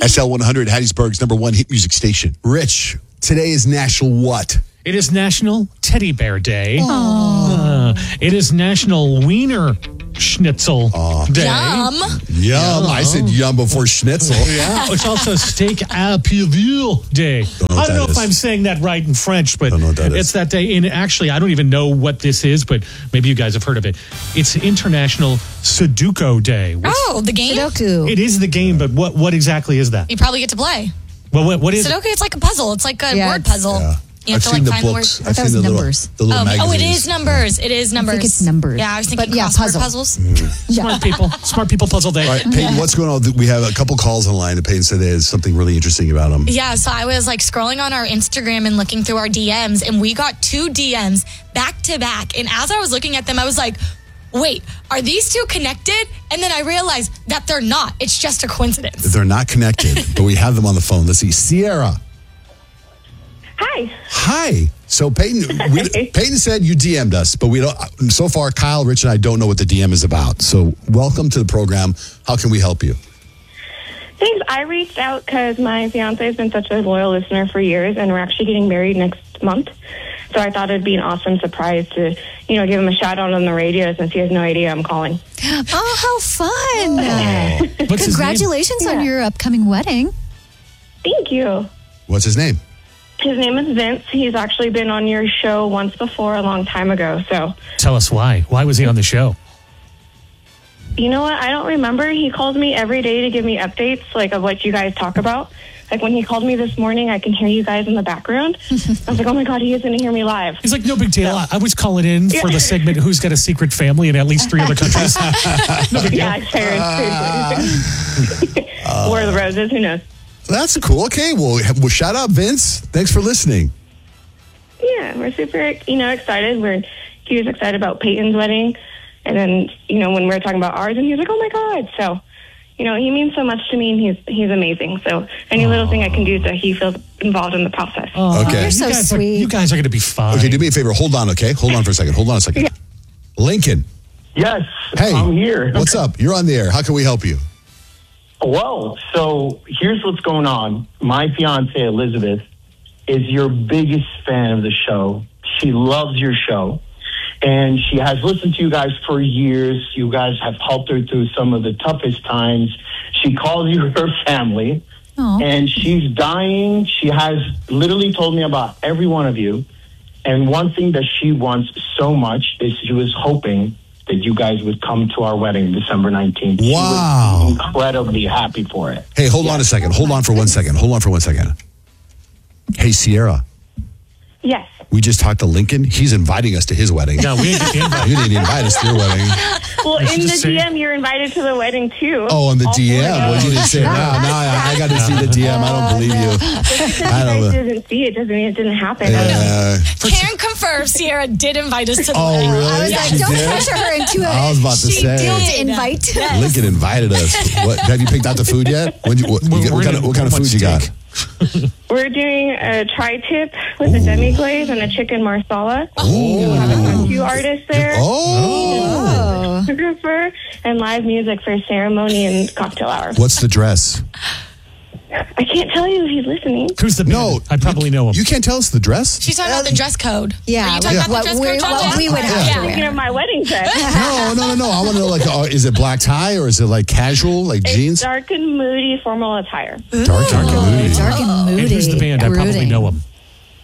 SL100, Hattiesburg's #1 hit music station. Rich, today is National what? It is National Teddy Bear Day. It is National Wiener Schnitzel Day. Yum. I said yum before schnitzel. Yeah. It's also Steak à Piville Day. I don't know if I'm saying that right in French, but it's that day. And actually, I don't even know what this is, but maybe you guys have heard of it. It's International Sudoku Day. The game? Sudoku. It is the game, but what exactly is that? You probably get to play. Well, what is Sudoku? It's like a puzzle. It's like a word puzzle. Yeah. You have I've to seen the find the books. word. I've That was seen the numbers. little magazines. It is numbers. It is numbers. I think it's numbers. Yeah, I was thinking But crossword puzzle. puzzles. Smart people puzzle day. All right, Peyton, what's going on? We have a couple calls online, and Peyton said there's something really interesting about them. Yeah, so I was like scrolling on our Instagram and looking through our DMs, and we got 2 DMs back to back. And as I was looking at them, I was like, wait, are these 2 connected? And then I realized that they're not. It's just a coincidence. They're not connected, but we have them on the phone. Let's see. Sierra. Hi. So Peyton said you DM'd us, but we don't. So far, Kyle, Rich, and I don't know what the DM is about. So welcome to the program. How can we help you? Thanks. I reached out because my fiance has been such a loyal listener for years, and we're actually getting married next month. So I thought it'd be an awesome surprise to, give him a shout out on the radio since he has no idea I'm calling. Oh, how fun. What's his name? Congratulations on your upcoming wedding. Thank you. What's his name? His name is Vince. He's actually been on your show once before a long time ago. So Tell us why. Why was he on the show? you know what? I don't remember. He calls me every day to give me updates of what you guys talk about. Like when he called me this morning, I can hear you guys in the background. I was like, oh my God, he is going to hear me live. He's like, no big deal. I was calling in for the segment Who's Got a Secret Family in at least 3 other countries. No big deal. Yeah, seriously. War of the Roses, who knows? That's cool. Okay, well, shout out Vince. Thanks for listening. Yeah, we're super, excited. He was excited about Peyton's wedding. And then, when we were talking about ours, and he was like, oh my God. So, he means so much to me, and he's amazing. So any little thing I can do so he feels involved in the process. Okay. You're so sweet. You guys are going to be fine. Okay, do me a favor. Hold on, okay? Hold on for a second. Hold on a second. Yeah. Lincoln. Yes, Hey. I'm here. What's up? You're on the air. How can we help you? Well, so here's what's going on. My fiance, Elizabeth, is your biggest fan of the show. She loves your show. And she has listened to you guys for years. You guys have helped her through some of the toughest times. She calls you her family. Aww. And she's dying. She has literally told me about every one of you. And one thing that she wants so much is she was hoping that you guys would come to our wedding December 19th. Wow. She was incredibly happy for it. Hey, hold on a second. Hold on for 1 second. Hey, Sierra. Yes. We just talked to Lincoln. He's inviting us to his wedding. No, we didn't get the invite. You didn't invite us to your wedding. Well, I should in the just say- DM, you're invited to the wedding, too. Oh, on the All 4 DM. of Well, us. you didn't say it. No, I got to see the DM. I don't believe you. Because you I guys don't know. didn't see it doesn't mean it didn't happen. Karen confirms Sierra did invite us to the Oh, wedding. really? I was She like, don't did? pressure her into it. I was about to She say. did invite us. Lincoln invited us. What, have you picked out the food yet? What kind of food you got? We're doing a tri-tip with a demi-glaze and a chicken marsala. Oh. We have a tattoo artist there. Oh. Photographer and live music for ceremony and cocktail hour. What's the dress? I can't tell you if he's listening. Who's the No. band? I probably know him. You can't tell us the dress? She's talking about the dress code. Yeah, Are you talking about the dress code, John? what we would have to Yeah, thinking wear. of my wedding dress. No. I want to know, is it black tie or is it casual, like It's jeans? dark and moody formal attire. Dark and moody. Dark and moody. And who's the band? I probably Brooding. know him.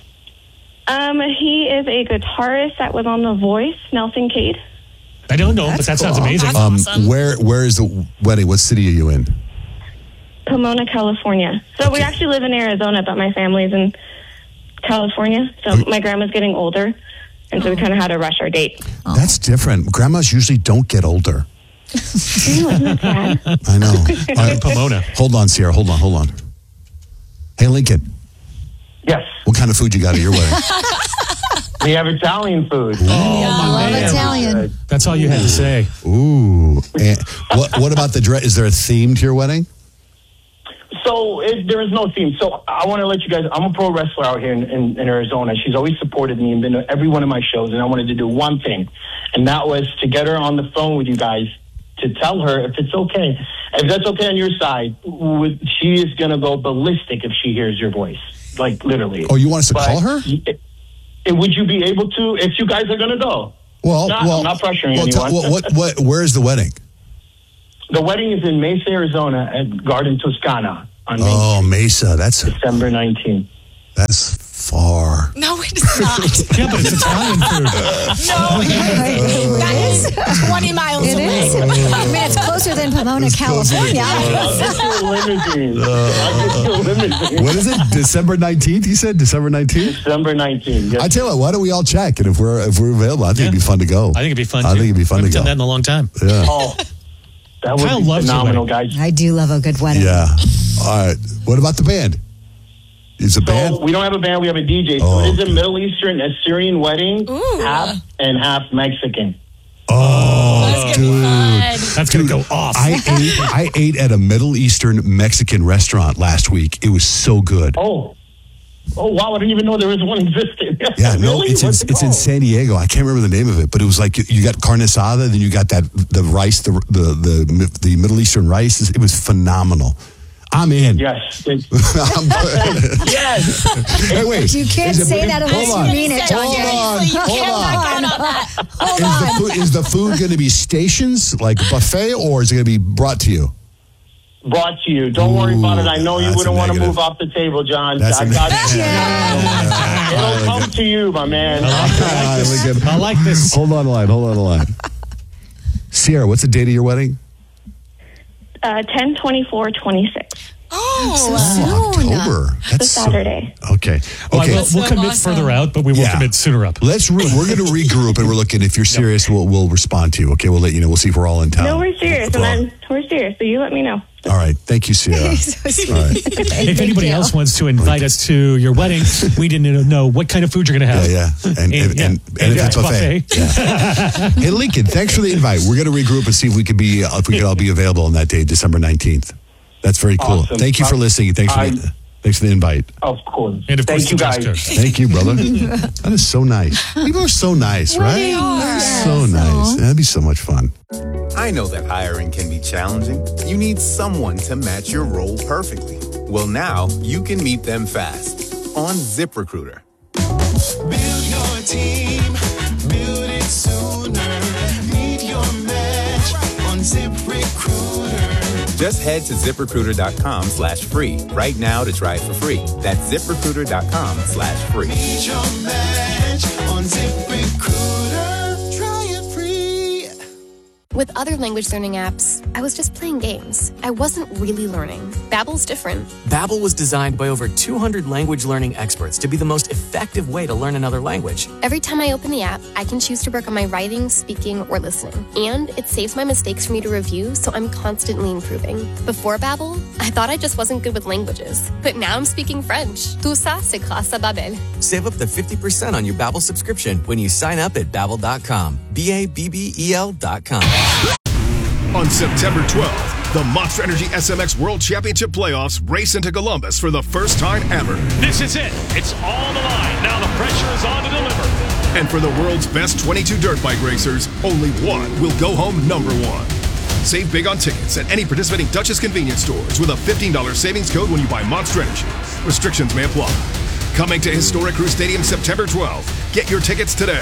He is a guitarist that was on The Voice, Nelson Cade. I don't know, but that sounds amazing. That's awesome. Where is the wedding? What city are you in? Pomona, California. So we actually live in Arizona, but my family's in California. So my grandma's getting older, and so we kind of had to rush our date. That's different. Grandmas usually don't get older. Wasn't that sad? I know. I'm in Pomona. Hold on, Sierra. Hold on. Hey, Lincoln. Yes, What kind of food you got at your wedding? we have Italian food. Love Italian. That's all you had to say. Ooh. And what about the dress? Is there a theme to your wedding? So there is no theme. So I want to let you guys, I'm a pro wrestler out here in Arizona. She's always supported me and been to every one of my shows. And I wanted to do one thing. And that was to get her on the phone with you guys to tell her if it's okay. If that's okay on your side, she is going to go ballistic if she hears your voice. Like, literally. Oh, you want us to call her? Would you be able to if you guys are going to go? Well, I'm not pressuring anyone. Where's the wedding? The wedding is in Mesa, Arizona at Garden Toscana on Mesa. That's December 19th. That's far. No, it's not. Yeah, but it's Italian food. No, that is 20 miles It away. is. I mean, it's closer than Pomona, California. I'll get you a limousine. What is it? December 19th? You said December 19th? December 19th. Yes. I tell you what, why don't we all check? And if we're available, I think it'd be fun to go. I think it'd be fun. I think it'd be fun to Haven't go. done that in a long time. Yeah. Oh, that would Kyle be loves phenomenal, your guys. I do love a good wedding. Yeah. All right. What about the band? Is a band? So we don't have a band, we have a DJ. Oh, So it is a Middle Eastern Assyrian wedding, Ooh. half and half Mexican. Oh, That's gonna be fun. That's going to go off. I ate at a Middle Eastern Mexican restaurant last week. It was so good. Oh, wow, I didn't even know there was one existing. Yeah, no, Really? it's in What's it San Diego. I can't remember the name of it, but it was like you got carne asada, then you got the rice, the Middle Eastern rice. It was phenomenal. I'm in. Yes. Yes. Yes. Hey, wait. You can't say that unless you mean it, John. Hold on. Is the food going to be stations, like buffet, or is it going to be brought to you? Brought to you. Don't worry about it. I know you that's wouldn't a want to negative. move off the table, John. That's I a got negative. It'll come to you, my man. I like this. Hold on the line. Sierra, what's the date of your wedding? 10/24/26. Oh, October. The Saturday. Okay. Well, Okay. we'll commit awesome. further out, but we won't commit sooner up. We're going to regroup, and we're looking. If you're serious, we'll respond to you. Okay, we'll let you know. We'll see if we're all in town. No, we're serious, and then we're serious. So you let me know. All right. Thank you, Sierra. So sweet. All right. If anybody else wants to invite us to your wedding, we didn't know what kind of food you're going to have. Yeah. And if it's buffet. Yeah. Hey, Lincoln, thanks for the invite. We're going to regroup and see if we could all be available on that day, December 19th. That's very cool. Awesome. Thanks for listening. Thanks for the invite. Of course. And of course, Thank you, guys. Thank you, brother. That is so nice. People are so nice, right? they are. They're so nice. That'd be so much fun. I know that hiring can be challenging. You need someone to match your role perfectly. Well, now you can meet them fast on ZipRecruiter. Build your team, build it sooner. Meet your match on ZipRecruiter. Just head to ZipRecruiter.com/free right now to try it for free. That's ZipRecruiter.com/free. Meet your match on ZipRecruiter. Try it free. With other language learning apps, I was just playing games. I wasn't really learning. Babbel's different. Babbel was designed by over 200 language learning experts to be the most effective way to learn another language. Every time I open the app, I can choose to work on my writing, speaking, or listening. And it saves my mistakes for me to review, so I'm constantly improving. Before Babbel, I thought I just wasn't good with languages. But now I'm speaking French. Tout ça, c'est grâce à Babbel. Save up to 50% on your Babbel subscription when you sign up at Babbel.com. BABBEL.com. On September 12th, the Monster Energy SMX World Championship Playoffs race into Columbus for the first time ever. This is it. It's all on the line. Now the pressure is on to deliver. And for the world's best 22 dirt bike racers, only one will go home number one. Save big on tickets at any participating Duchess convenience stores with a $15 savings code when you buy Monster Energy. Restrictions may apply. Coming to Historic Crew Stadium September 12th. Get your tickets today.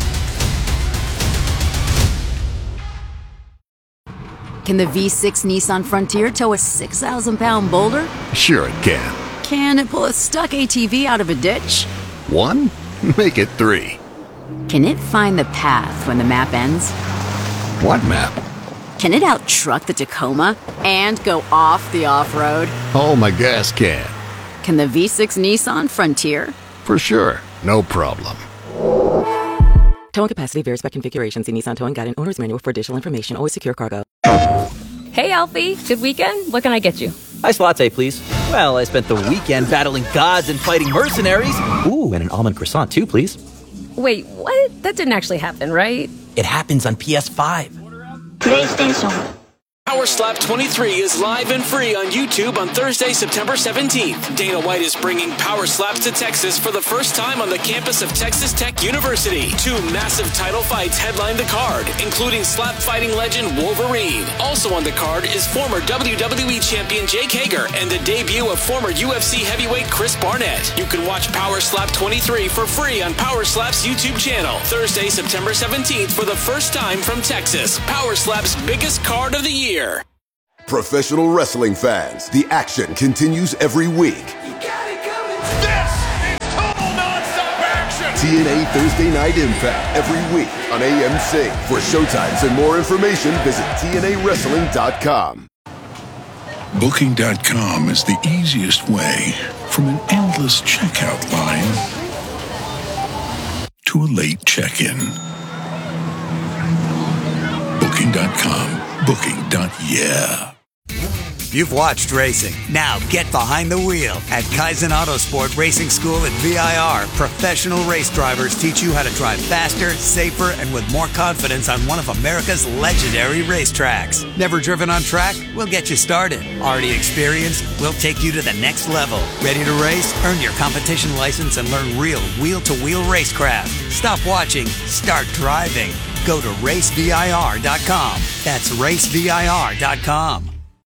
Can the V6 Nissan Frontier tow a 6,000-pound boulder? Sure it can. Can it pull a stuck ATV out of a ditch? 1? Make it 3. Can it find the path when the map ends? What map? Can it out-truck the Tacoma and go off the off-road? Oh, my gas can. Can the V6 Nissan Frontier? For sure. No problem. Towing capacity varies by configuration. See Nissan Towing Guide and Owner's Manual for additional information. Always secure cargo. Hey, Alfie. Good weekend? What can I get you? Iced latte, please. Well, I spent the weekend battling gods and fighting mercenaries. Ooh, and an almond croissant, too, please. Wait, what? That didn't actually happen, right? It happens on PS5. PlayStation. Power Slap 23 is live and free on YouTube on Thursday, September 17th. Dana White is bringing Power Slaps to Texas for the first time on the campus of Texas Tech University. 2 massive title fights headline the card, including slap fighting legend Wolverine. Also on the card is former WWE champion Jake Hager and the debut of former UFC heavyweight Chris Barnett. You can watch Power Slap 23 for free on Power Slap's YouTube channel. Thursday, September 17th for the first time from Texas. Power Slap's biggest card of the year. Professional wrestling fans, the action continues every week. This is total non-stop action. TNA Thursday Night Impact every week on AMC. For showtimes and more information, visit TNAWrestling.com. Booking.com is the easiest way from an endless checkout line to a late check-in. Booking.com. Booking.yeah. You've watched racing. Now get behind the wheel. At Kaizen Autosport Racing School at VIR, professional race drivers teach you how to drive faster, safer, and with more confidence on one of America's legendary racetracks. Never driven on track? We'll get you started. Already experienced? We'll take you to the next level. Ready to race? Earn your competition license and learn real wheel-to-wheel racecraft. Stop watching. Start driving. Go to racevir.com. That's racevir.com.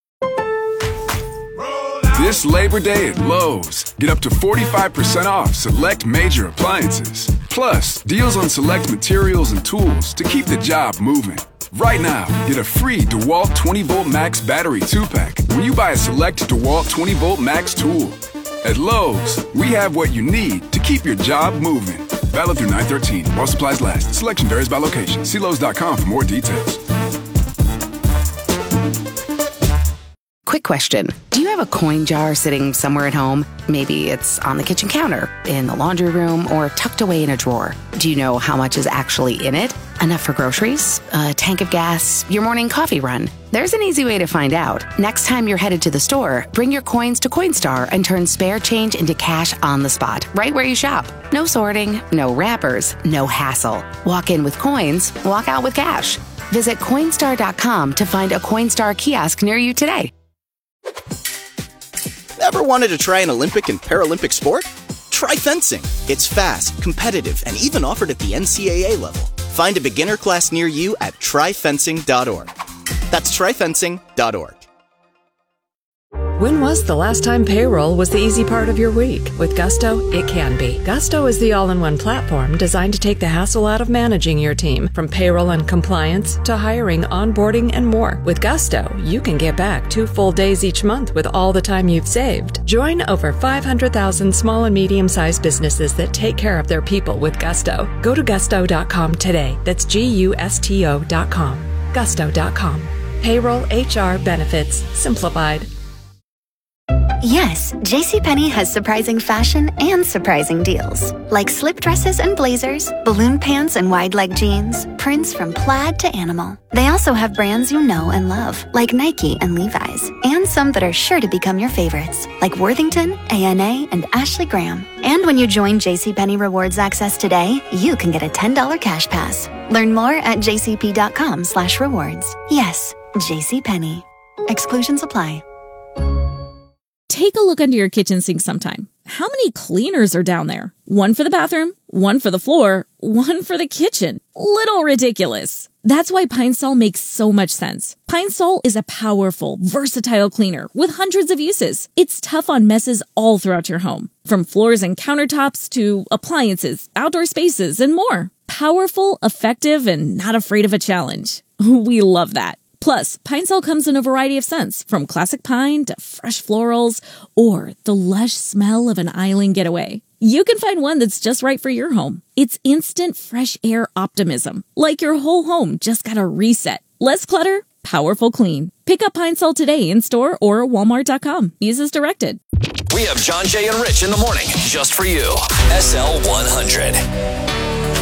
This Labor Day at Lowe's, get up to 45% off select major appliances. Plus, deals on select materials and tools to keep the job moving. Right now, get a free DeWalt 20-Volt Max Battery 2-pack when you buy a select DeWalt 20-Volt Max tool. At Lowe's, we have what you need to keep your job moving. Valid through 9/13 while supplies last. Selection varies by location. See Lowe's.com for more details. Quick question. Do you have a coin jar sitting somewhere at home? Maybe it's on the kitchen counter, in the laundry room, or tucked away in a drawer. Do you know how much is actually in it? Enough for groceries? A tank of gas? Your morning coffee run? There's an easy way to find out. Next time you're headed to the store, bring your coins to Coinstar and turn spare change into cash on the spot, right where you shop. No sorting, no wrappers, no hassle. Walk in with coins, walk out with cash. Visit Coinstar.com to find a Coinstar kiosk near you today. Ever wanted to try an Olympic and Paralympic sport? Try fencing. It's fast, competitive, and even offered at the NCAA level. Find a beginner class near you at tryfencing.org. That's tryfencing.org. When was the last time payroll was the easy part of your week? With Gusto, it can be. Gusto is the all-in-one platform designed to take the hassle out of managing your team, from payroll and compliance to hiring, onboarding, and more. With Gusto, you can get back 2 full days each month with all the time you've saved. Join over 500,000 small and medium-sized businesses that take care of their people with Gusto. Go to gusto.com today. That's GUSTO.com. Gusto.com. Payroll, HR, benefits, simplified. Yes, JCPenney has surprising fashion and surprising deals. Like slip dresses and blazers, balloon pants and wide leg jeans, prints from plaid to animal. They also have brands you know and love, like Nike and Levi's, and some that are sure to become your favorites, like Worthington, ANA, and Ashley Graham. And when you join JCPenney Rewards Access today, you can get a $10 cash pass. Learn more at jcp.com/rewards. Yes, JCPenney. Exclusions apply. Take a look under your kitchen sink sometime. How many cleaners are down there? One for the bathroom, one for the floor, one for the kitchen. Little ridiculous. That's why Pine Sol makes so much sense. Pine Sol is a powerful, versatile cleaner with hundreds of uses. It's tough on messes all throughout your home, from floors and countertops to appliances, outdoor spaces, and more. Powerful, effective, and not afraid of a challenge. We love that. Plus, Pine Sol comes in a variety of scents, from classic pine to fresh florals, or the lush smell of an island getaway. You can find one that's just right for your home. It's instant fresh air optimism, like your whole home just got a reset. Less clutter, powerful clean. Pick up Pine Sol today in store or walmart.com. Use as directed. We have John, Jay, and Rich in the morning just for you. SL 100.